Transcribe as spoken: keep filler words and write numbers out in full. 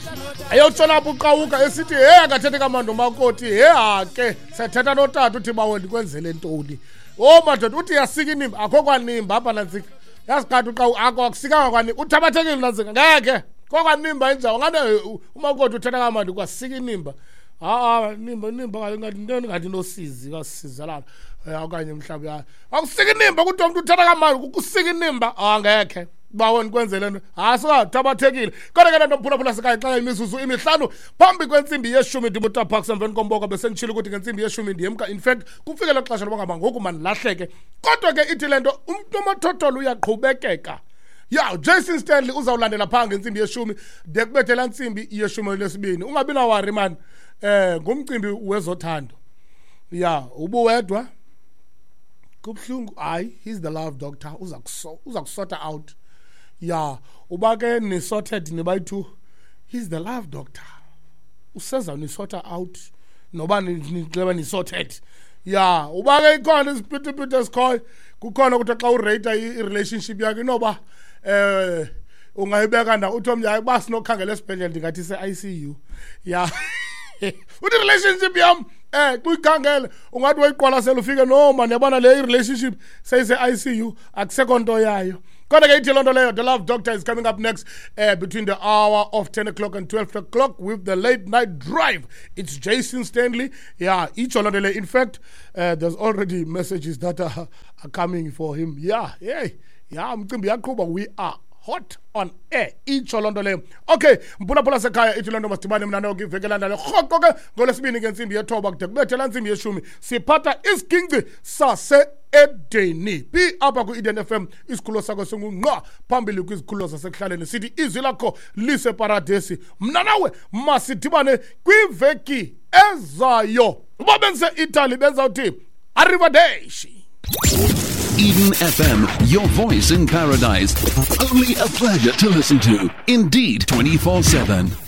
ayotshona buqawuka esithi hey akathethi kamando makoti hey ake sethetha notata uthi bawo ndikwenzele ntoni oh madoda uthi yasika inimba akho kwanimba apha nantsika yasikade uqawu akho akusikanga kwanimba uthabathekile nantsika ngeke kokwanimba injawo ngane umakoti uthetha kamando kwasika inimba ah nimba nimba ngathi ntoni ngathi nosizi kasizalana okanye mhlawumbe ya akusika inimba ukuthi umuntu uthetha kamando ukusika inimba ah ngeke bawoni kwenzele nto asikathakathekile kodwa ke lento mphulaphula sikayixa imizuzu imihlanu phambi kwensimbi yeshumi ndibuta parks emveni komboka bese ngitshilo ukuthi ngensimbi yeshumi ndiyemka in fact kufike lo xesha loba ngaba ngoku manilahleke kodwa ke ithi lento umuntu omothotholo uyaqhubekeka ya Jason Stanley uzawulandela pha ngensimbi yeshumi de kubethela insimbi yeshumi lesibini ungabi na worry man eh ngumcimbi wezothando ya ubuwedwa kubhlungu hayi he's the love doctor uza uza kusota out ya uba ke ni sorted nibayi-two he's the love doctor useza ni sorta out noba niceba ni sorted ya uba ke ikhona isipitipiti esikhoyo kukhona ukuthi xa urate i-relationship yakhe noba eh ungayibeka nda uthi omnye ba sinokhangela esibhedlela ndingathi se-I C U ya uthi relationship yam eh kuyikhangela ungathi wayiqwalasela ufike no man yabona le relationship seyise-I C U akusekho nto yayo kodwa ke ithi loo nto leyo the love doctor is coming up next uh, between the hour of ten o'clock and twelve o'clock with the late night drive. It's Jason Stanley. Yeah, each loo nto leyo. In fact uh, there's already messages that are, are coming for him. Yeah, yeah, yeah, mcimbi yaqhuba. We are hot on air itsho loo nto leyo. Okay, mphulaphula sekhaya ithi loo nto masidibane mna nayo iveke landale rhoko ke ngolwesibini ngentsimbi yethoba kude kubethela ntsimbi yeshumi siphatha isigingci sase Edeni P apha ku-Eden F M isikhululo sakho singungqa phambili kwizikhululo zasekuhlaleni sithi izwi lakho liseparadesi mna nawe masidibane kwiveki ezayo uba benze Italy benzawuthi arrivederci. Eden F M, your voice in paradise. Only a pleasure to listen to. Indeed, twenty-four seven.